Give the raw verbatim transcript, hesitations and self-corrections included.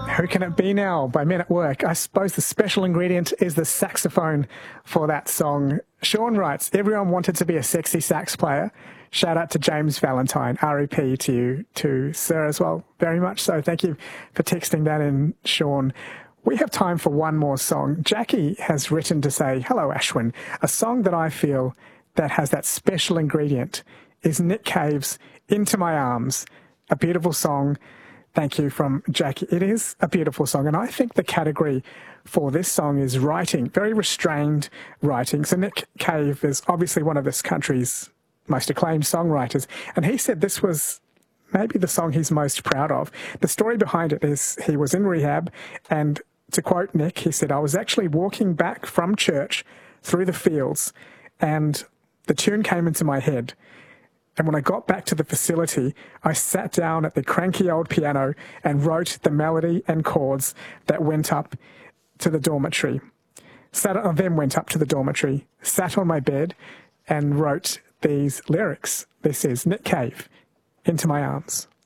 Who Can It Be Now by Men at Work. I suppose the special ingredient is the saxophone for that song. Sean writes, everyone wanted to be a sexy sax player. Shout out to James Valentine, R E P to you, to Sir as well, very much so. Thank you for texting that in, Sean. We have time for one more song. Jackie has written to say, hello Ashwin, a song that I feel that has that special ingredient is Nick Cave's Into My Arms, a beautiful song. Thank you from Jackie. It is a beautiful song, and I think the category for this song is writing, very restrained writing. So Nick Cave is obviously one of this country's most acclaimed songwriters, and he said this was maybe the song he's most proud of. The story behind it is he was in rehab, and to quote Nick, he said, I was actually walking back from church through the fields, and the tune came into my head. And when I got back to the facility, I sat down at the cranky old piano and wrote the melody and chords that went up to the dormitory. Sat, uh, then went up to the dormitory, sat on my bed and wrote these lyrics. This is Nick Cave, Into My Arms.